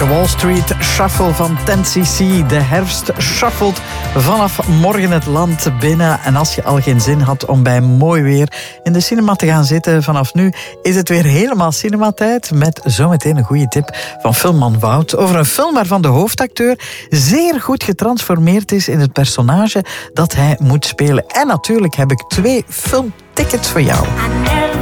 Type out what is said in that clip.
Wall Street Shuffle van 10cc. De herfst shuffelt vanaf morgen het land binnen. En als je al geen zin had om bij mooi weer in de cinema te gaan zitten, vanaf nu is het weer helemaal cinematijd. Met zometeen een goede tip van filmman Wout over een film waarvan de hoofdacteur zeer goed getransformeerd is in het personage dat hij moet spelen. En natuurlijk heb ik 2 filmtickets voor jou.